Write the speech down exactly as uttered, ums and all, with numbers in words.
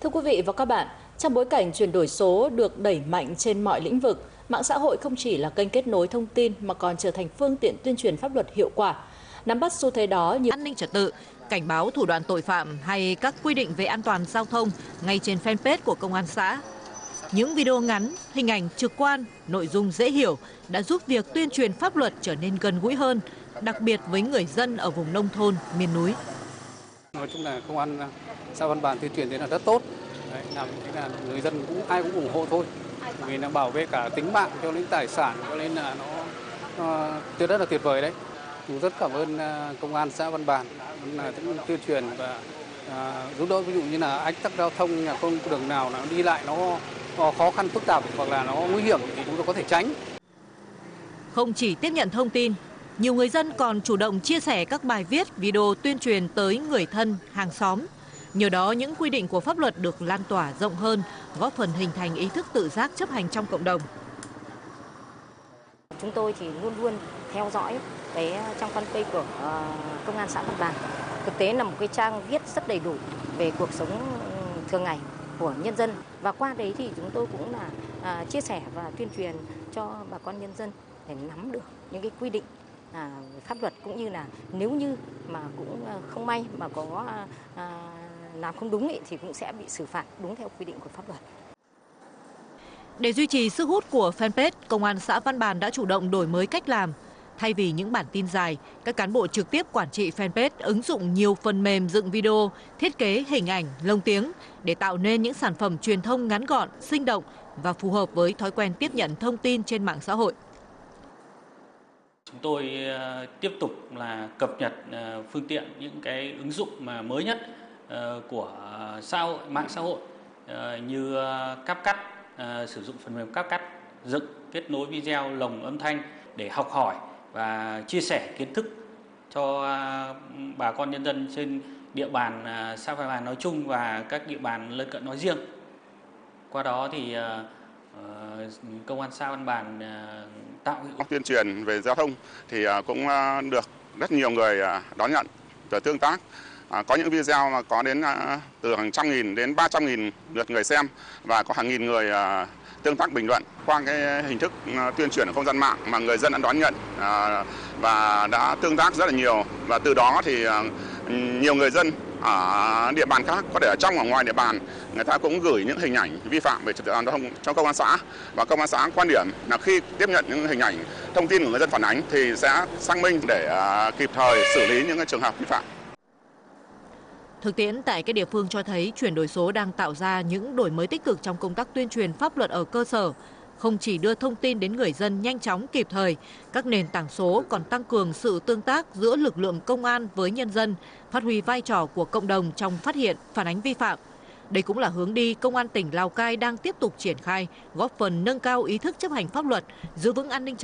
Thưa quý vị và các bạn, trong bối cảnh chuyển đổi số được đẩy mạnh trên mọi lĩnh vực, mạng xã hội không chỉ là kênh kết nối thông tin mà còn trở thành phương tiện tuyên truyền pháp luật hiệu quả. Nắm bắt xu thế đó như an ninh trật tự, cảnh báo thủ đoạn tội phạm hay các quy định về an toàn giao thông ngay trên fanpage của công an xã. Những video ngắn, hình ảnh trực quan, nội dung dễ hiểu đã giúp việc tuyên truyền pháp luật trở nên gần gũi hơn, đặc biệt với người dân ở vùng nông thôn, miền núi. Nói chung là công an xã Văn Bàn tuyên truyền thế là rất tốt. Đấy, làm thế là người dân cũng ai cũng ủng hộ thôi. Vì nó bảo vệ cả tính mạng cho đến tài sản, cho nên là nó, nó rất là tuyệt vời đấy. Chúng rất cảm ơn công an xã Văn Bàn là tuyên truyền và à, giúp đỡ, ví dụ như là ách tắc giao thông, nhà con đường nào nó đi lại nó, nó khó khăn phức tạp hoặc là nó nguy hiểm thì chúng tôi có thể tránh. Không chỉ tiếp nhận thông tin, nhiều người dân còn chủ động chia sẻ các bài viết, video tuyên truyền tới người thân, hàng xóm. Nhờ đó, những quy định của pháp luật được lan tỏa rộng hơn, góp phần hình thành ý thức tự giác chấp hành trong cộng đồng. Chúng tôi thì luôn luôn theo dõi cái trang fanpage của uh, công an xã Văn Bàn. Thực tế là một cái trang viết rất đầy đủ về cuộc sống thường ngày của nhân dân. Và qua đấy thì chúng tôi cũng là uh, chia sẻ và tuyên truyền cho bà con nhân dân để nắm được những cái quy định à, pháp luật, cũng như là nếu như mà cũng không may mà có à, làm không đúng ý, thì cũng sẽ bị xử phạt đúng theo quy định của pháp luật. Để duy trì sức hút của fanpage, Công an xã Văn Bàn đã chủ động đổi mới cách làm. Thay vì những bản tin dài, các cán bộ trực tiếp quản trị fanpage ứng dụng nhiều phần mềm dựng video, thiết kế hình ảnh, lồng tiếng để tạo nên những sản phẩm truyền thông ngắn gọn, sinh động và phù hợp với thói quen tiếp nhận thông tin trên mạng xã hội. Chúng tôi tiếp tục là cập nhật phương tiện, những cái ứng dụng mà mới nhất của xã hội, mạng xã hội như CapCut, sử dụng phần mềm CapCut, dựng, kết nối video, lồng âm thanh để học hỏi và chia sẻ kiến thức cho bà con nhân dân trên địa bàn xã Văn Bàn nói chung và các địa bàn lân cận nói riêng. Qua đó thì công an xã Văn Bàn tạo tuyên truyền về giao thông thì cũng được rất nhiều người đón nhận và tương tác. Có những video mà có đến từ hàng trăm nghìn đến ba trăm nghìn lượt người xem và có hàng nghìn người tương tác bình luận. Qua cái hình thức tuyên truyền ở không gian mạng mà người dân đã đón nhận và đã tương tác rất là nhiều, và từ đó thì nhiều người dân ở địa bàn khác, có thể ở trong và ngoài địa bàn, người ta cũng gửi những hình ảnh vi phạm về trật tự an toàn giao thông trong công an xã. Và công an xã quan điểm là khi tiếp nhận những hình ảnh, thông tin của người dân phản ánh thì sẽ xác minh để kịp thời xử lý những trường hợp vi phạm. Thực tiễn tại các địa phương cho thấy chuyển đổi số đang tạo ra những đổi mới tích cực trong công tác tuyên truyền pháp luật ở cơ sở. Không chỉ đưa thông tin đến người dân nhanh chóng kịp thời, các nền tảng số còn tăng cường sự tương tác giữa lực lượng công an với nhân dân, phát huy vai trò của cộng đồng trong phát hiện, phản ánh vi phạm. Đây cũng là hướng đi Công an tỉnh Lào Cai đang tiếp tục triển khai, góp phần nâng cao ý thức chấp hành pháp luật, giữ vững an ninh trật tự.